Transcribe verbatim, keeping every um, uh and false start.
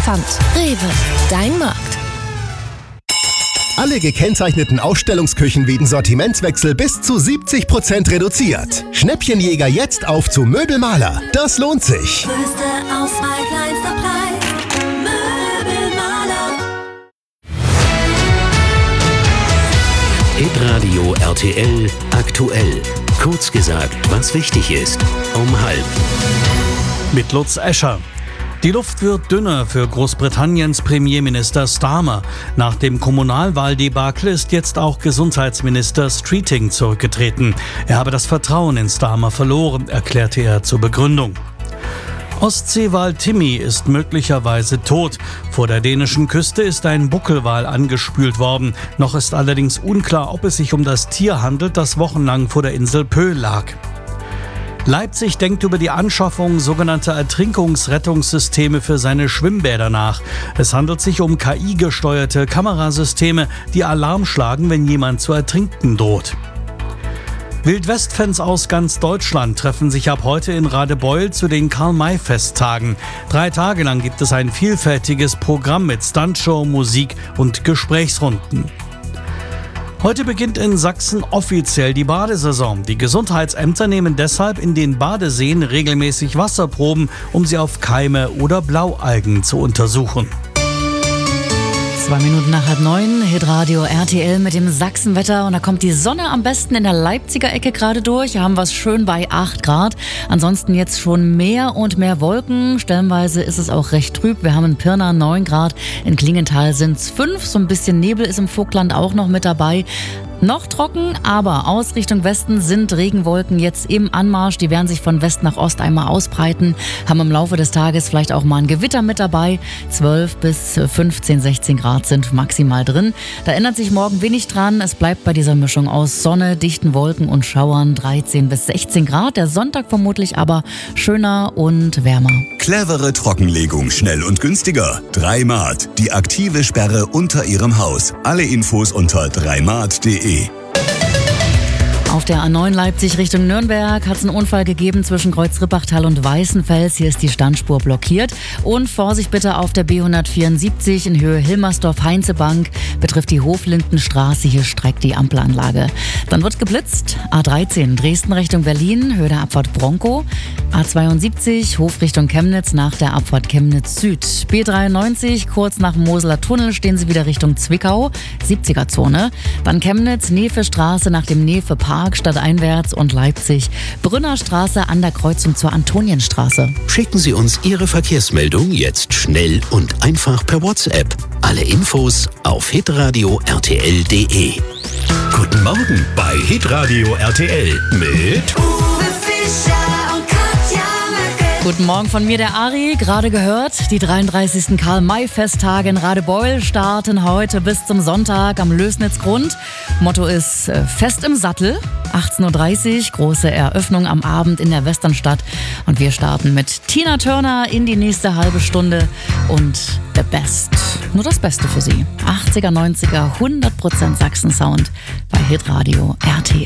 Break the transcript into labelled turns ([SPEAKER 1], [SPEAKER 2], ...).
[SPEAKER 1] Elefant. Rewe, dein Markt.
[SPEAKER 2] Alle gekennzeichneten Ausstellungsküchen wegen Sortimentswechsel bis zu siebzig Prozent reduziert. Schnäppchenjäger jetzt auf zu Möbelmaler. Das lohnt sich.
[SPEAKER 3] Größte Auswahl, kleinster Preis. Möbelmaler.
[SPEAKER 4] Hitradio R T L aktuell. Kurz gesagt, was wichtig ist. Um halb.
[SPEAKER 5] Mit Lutz Escher. Die Luft wird dünner für Großbritanniens Premierminister Starmer. Nach dem Kommunalwahldebakel ist jetzt auch Gesundheitsminister Streeting zurückgetreten. Er habe das Vertrauen in Starmer verloren, erklärte er zur Begründung. Ostseewal Timmy ist möglicherweise tot. Vor der dänischen Küste ist ein Buckelwal angespült worden. Noch ist allerdings unklar, ob es sich um das Tier handelt, das wochenlang vor der Insel Pö lag. Leipzig denkt über die Anschaffung sogenannter Ertrinkungsrettungssysteme für seine Schwimmbäder nach. Es handelt sich um K I-gesteuerte Kamerasysteme, die Alarm schlagen, wenn jemand zu ertrinken droht. Wildwest-Fans aus ganz Deutschland treffen sich ab heute in Radebeul zu den Karl-May-Festtagen. Drei Tage lang gibt es ein vielfältiges Programm mit Stuntshow, Musik und Gesprächsrunden. Heute beginnt in Sachsen offiziell die Badesaison. Die Gesundheitsämter nehmen deshalb in den Badeseen regelmäßig Wasserproben, um sie auf Keime oder Blaualgen zu untersuchen.
[SPEAKER 6] Zwei Minuten nach halb neun, Hitradio R T L mit dem Sachsenwetter. Und da kommt die Sonne am besten in der Leipziger Ecke gerade durch. Hier haben wir es schön bei acht Grad. Ansonsten jetzt schon mehr und mehr Wolken. Stellenweise ist es auch recht trüb. Wir haben in Pirna neun Grad, in Klingenthal sind es fünf. So ein bisschen Nebel ist im Vogtland auch noch mit dabei. Noch trocken, aber aus Richtung Westen sind Regenwolken jetzt im Anmarsch. Die werden sich von West nach Ost einmal ausbreiten. Haben im Laufe des Tages vielleicht auch mal ein Gewitter mit dabei. zwölf bis fünfzehn, sechzehn Grad sind maximal drin. Da ändert sich morgen wenig dran. Es bleibt bei dieser Mischung aus Sonne, dichten Wolken und Schauern dreizehn bis sechzehn Grad. Der Sonntag vermutlich aber schöner und wärmer.
[SPEAKER 7] Clevere Trockenlegung, schnell und günstiger. Dreimat, die aktive Sperre unter Ihrem Haus. Alle Infos unter dreimat punkt de.
[SPEAKER 6] Auf der A neun Leipzig Richtung Nürnberg hat es einen Unfall gegeben zwischen Kreuz-Rippachtal und Weißenfels. Hier ist die Standspur blockiert. Und Vorsicht bitte auf der B hundertvierundsiebzig in Höhe Hilmersdorf-Heinzebank. Betrifft die Hoflindenstraße. Hier streckt die Ampelanlage. Dann wird geblitzt. A dreizehn Dresden Richtung Berlin, Höhe der Abfahrt Bronco. A zweiundsiebzig Hof Richtung Chemnitz nach der Abfahrt Chemnitz Süd. B dreiundneunzig kurz nach dem Moseler Tunnel stehen Sie wieder Richtung Zwickau, siebziger Zone. Dann Chemnitz, Nefe-Straße nach dem Nefe-Park stadteinwärts und Leipzig, Brünnerstraße an der Kreuzung zur Antonienstraße.
[SPEAKER 4] Schicken Sie uns Ihre Verkehrsmeldung jetzt schnell und einfach per WhatsApp. Alle Infos auf hitradio r t l punkt de.
[SPEAKER 2] Guten Morgen bei Hitradio R T L mit
[SPEAKER 3] Uwe Fischer und Katja Merkel.
[SPEAKER 6] Guten Morgen von mir, der Ari. Gerade gehört, die dreiunddreißigsten Karl-May-Festtage in Radebeul starten heute bis zum Sonntag am Lößnitzgrund. Motto ist äh, Fest im Sattel. achtzehn Uhr dreißig, große Eröffnung am Abend in der Westernstadt. Und wir starten mit Tina Turner in die nächste halbe Stunde und The Best. Nur das Beste für Sie. achtziger, neunziger, hundert Prozent Sachsen-Sound bei Hitradio R T L.